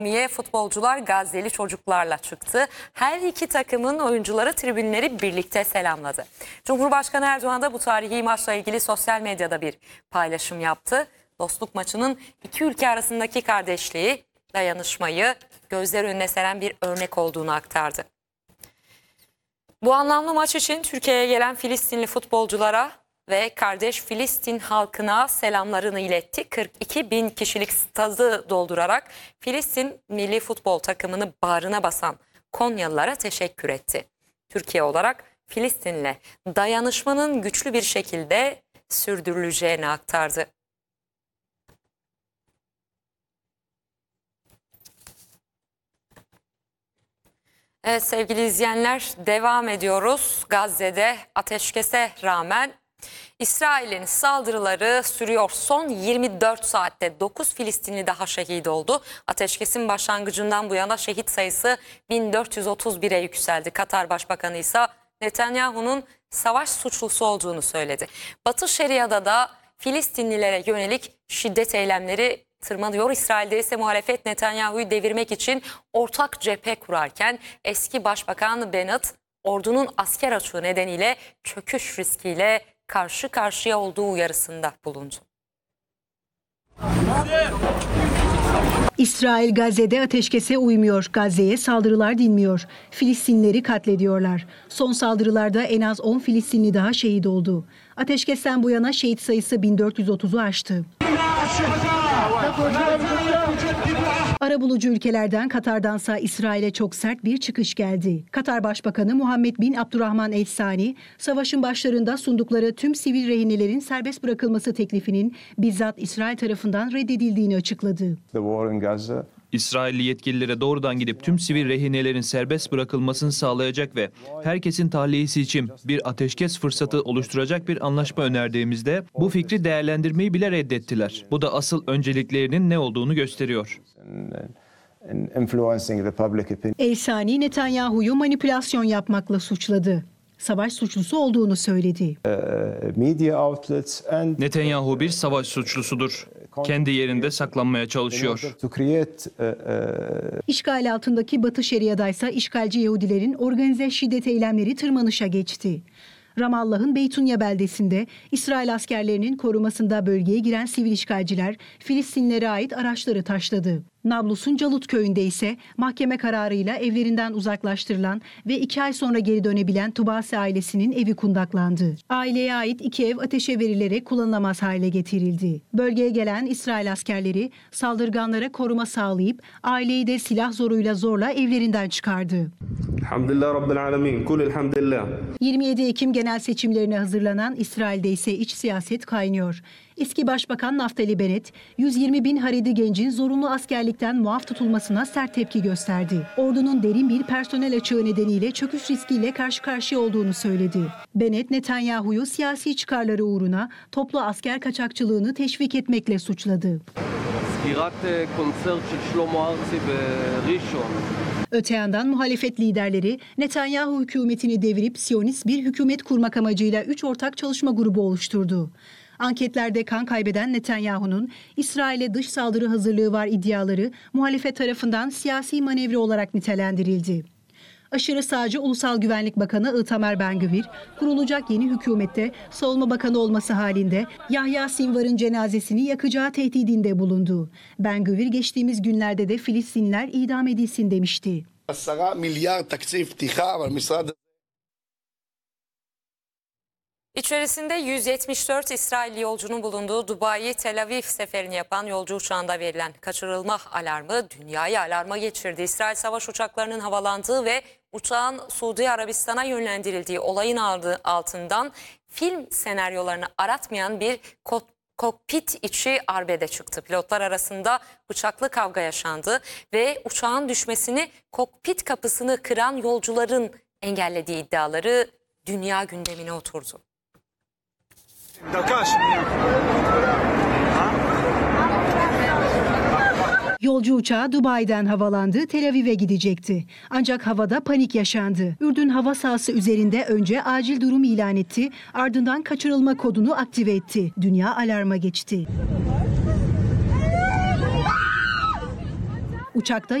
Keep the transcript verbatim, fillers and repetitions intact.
Niye futbolcular Gazze'li çocuklarla çıktı? Her iki takımın oyuncuları tribünleri birlikte selamladı. Cumhurbaşkanı Erdoğan da bu tarihi maçla ilgili sosyal medyada bir paylaşım yaptı. Dostluk maçının iki ülke arasındaki kardeşliği, dayanışmayı gözler önüne seren bir örnek olduğunu aktardı. Bu anlamlı maç için Türkiye'ye gelen Filistinli futbolculara ve kardeş Filistin halkına selamlarını iletti. kırk iki bin kişilik stadı doldurarak Filistin milli futbol takımını bağrına basan Konyalılara teşekkür etti. Türkiye olarak Filistin'le dayanışmanın güçlü bir şekilde sürdürüleceğini aktardı. Evet sevgili izleyenler, devam ediyoruz. Gazze'de ateşkese rağmen İsrail'in saldırıları sürüyor. Son yirmi dört saatte dokuz Filistinli daha şehit oldu. Ateşkesin başlangıcından bu yana şehit sayısı bin dört yüz otuz bire yükseldi. Katar Başbakanı ise Netanyahu'nun savaş suçlusu olduğunu söyledi. Batı Şeria'da da Filistinlilere yönelik şiddet eylemleri tırmanıyor. İsrail'de ise muhalefet Netanyahu'yu devirmek için ortak cephe kurarken eski Başbakan Bennett ordunun asker açığı nedeniyle çöküş riskiyle karşı karşıya olduğu uyarısında bulundu. İsrail Gazze'de ateşkese uymuyor. Gazze'ye saldırılar dinmiyor. Filistinlileri katlediyorlar. Son saldırılarda en az on Filistinli daha şehit oldu. Ateşkesten bu yana şehit sayısı bin dört yüz otuzu aştı. Arabulucu ülkelerden Katar'dansa İsrail'e çok sert bir çıkış geldi. Katar Başbakanı Muhammed bin Abdurrahman El Sani, savaşın başlarında sundukları tüm sivil rehinelerin serbest bırakılması teklifinin bizzat İsrail tarafından reddedildiğini açıkladı. İsrailli yetkililere doğrudan gidip tüm sivil rehinelerin serbest bırakılmasını sağlayacak ve herkesin tahliyesi için bir ateşkes fırsatı oluşturacak bir anlaşma önerdiğimizde bu fikri değerlendirmeyi bile reddettiler. Bu da asıl önceliklerinin ne olduğunu gösteriyor. El Sani Netanyahu'yu manipülasyon yapmakla suçladı. Savaş suçlusu olduğunu söyledi. Netanyahu bir savaş suçlusudur. Kendi yerinde saklanmaya çalışıyor. İşgal altındaki Batı Şeria'daysa işgalci Yahudilerin organize şiddet eylemleri tırmanışa geçti. Ramallah'ın Beytunya beldesinde İsrail askerlerinin korumasında bölgeye giren sivil işgalciler Filistinlilere ait araçları taşladı. Nablus'un Calut köyünde ise mahkeme kararıyla evlerinden uzaklaştırılan ve iki ay sonra geri dönebilen Tubasi ailesinin evi kundaklandı. Aileye ait iki ev ateşe verilerek kullanılamaz hale getirildi. Bölgeye gelen İsrail askerleri saldırganlara koruma sağlayıp aileyi de silah zoruyla zorla evlerinden çıkardı. Elhamdülillah Rabbil alemin. Kul elhamdülillah. yirmi yedi Ekim genel seçimlerine hazırlanan İsrail'de ise iç siyaset kaynıyor. Eski Başbakan Naftali Bennett, yüz yirmi bin Haredi gencin zorunlu askerlikten muaf tutulmasına sert tepki gösterdi. Ordunun derin bir personel açığı nedeniyle çöküş riskiyle karşı karşıya olduğunu söyledi. Bennett, Netanyahu'yu siyasi çıkarları uğruna toplu asker kaçakçılığını teşvik etmekle suçladı. Öte yandan muhalefet liderleri Netanyahu hükümetini devirip Siyonist bir hükümet kurmak amacıyla üç ortak çalışma grubu oluşturdu. Anketlerde kan kaybeden Netanyahu'nun İsrail'e dış saldırı hazırlığı var iddiaları muhalefet tarafından siyasi manevra olarak nitelendirildi. Aşırı sağcı Ulusal Güvenlik Bakanı Itamar Ben-Gvir, kurulacak yeni hükümette savunma bakanı olması halinde Yahya Sinvar'ın cenazesini yakacağı tehdidinde bulundu. Ben-Gvir geçtiğimiz günlerde de Filistinliler idam edilsin demişti. İçerisinde yüz yetmiş dört İsrailli yolcunun bulunduğu Dubai Tel Aviv seferini yapan yolcu uçağında verilen kaçırılma alarmı dünyayı alarma geçirdi. İsrail savaş uçaklarının havalandığı ve uçağın Suudi Arabistan'a yönlendirildiği olayın altından film senaryolarını aratmayan bir kod kokpit içi arbede çıktı. Pilotlar arasında bıçaklı kavga yaşandı ve uçağın düşmesini kokpit kapısını kıran yolcuların engellediği iddiaları dünya gündemine oturdu. Yolcu uçağı Dubai'den havalandı, Tel Aviv'e gidecekti. Ancak havada panik yaşandı. Ürdün hava sahası üzerinde önce acil durum ilan etti, ardından kaçırılma kodunu aktive etti. Dünya alarma geçti. Uçakta